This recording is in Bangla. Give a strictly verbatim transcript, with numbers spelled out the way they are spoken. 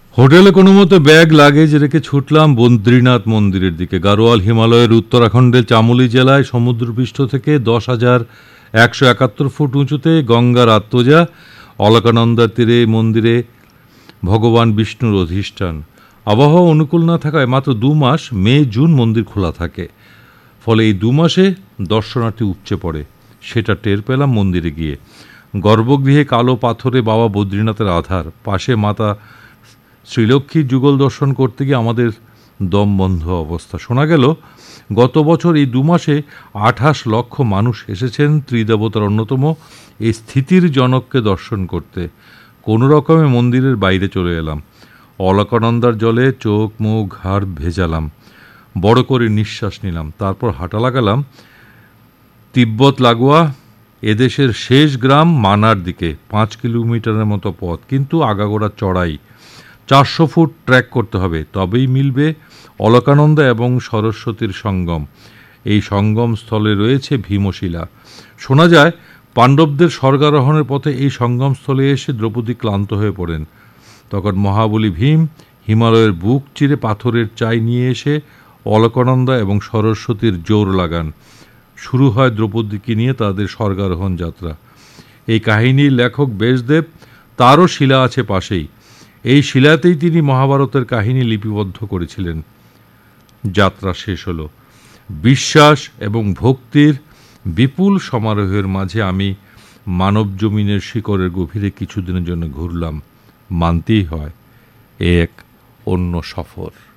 হোটেলে কোনো মতো ব্যাগ লাগেজ রেখে ছুটলাম বদ্রীনাথ মন্দিরের দিকে। গাড়োয়াল হিমালয়ের উত্তরাখণ্ডের চামোলি জেলায় সমুদ্রপৃষ্ঠ থেকে দশ হাজার একশো একাত্তর ফুট উঁচুতে গঙ্গার আত্মজা। অলকানন্দার তীরে মন্দিরে ভগবান বিষ্ণুর অধিষ্ঠান। আবহাওয়া অনুকূল না থাকায় মাত্র দু মাস মে জুন মন্দির খোলা থাকে, ফলে এই দু মাসে দর্শনার্থী উপচে পড়ে। সেটা টের পেলাম মন্দিরে গিয়ে। গর্ভগৃহে কালো পাথরে বাবা বদ্রীনাথের আধার, পাশে মাতা শ্রীলক্ষ্মীর যুগল দর্শন করতে গিয়ে আমাদের দম বন্ধ অবস্থা। শোনা গেল গত বছর এই দু মাসে আঠাশ লক্ষ মানুষ এসেছেন ত্রিদেবতার অন্যতম এই স্থিতির জনককে দর্শন করতে। কোনো রকমে মন্দিরের বাইরে চলে এলাম। অলকানন্দার জলে চোখ মুখ ঘাড় ভেজালাম, বড় করে নিঃশ্বাস নিলাম। তারপর হাঁটা লাগালাম তিব্বত লাগোয়া এদেশের শেষ গ্রাম মানার দিকে। পাঁচ কিলোমিটারের মতো পথ, কিন্তু আগাগোড়া চড়াই। চারশো ফুট ট্র্যাক করতে হবে, তবেই মিলবে অলকানন্দা এবং সরস্বতীর সঙ্গম। এই সঙ্গম স্থলে রয়েছে ভীমশিলা। শোনা যায় পাণ্ডবদের স্বর্গারোহণের পথে এই সঙ্গমস্থলে এসে দ্রৌপদী ক্লান্ত হয়ে পড়েন। তখন মহাবলী ভীম হিমালয়ের বুক চিরে পাথরের চাই নিয়ে এসে অলকানন্দা এবং সরস্বতীর জোর লাগান। শুরু হয় দ্রৌপদীকে নিয়ে তাদের স্বর্গারোহণ যাত্রা। এই কাহিনীর লেখক ব্যাসদেব, তারও শিলা আছে পাশেই। এই শিলাতেই তিনি মহাভারতের কাহিনী লিপিবদ্ধ করেছিলেন। যাত্রা শেষ হলো। বিশ্বাস এবং ভক্তির বিপুল সমারোহের মাঝে আমি মানব জমিনের শিকড়ের গভীরে কিছুদিনের জন্য ঘুরলাম। মানতেই হয়, এক অন্য সফর।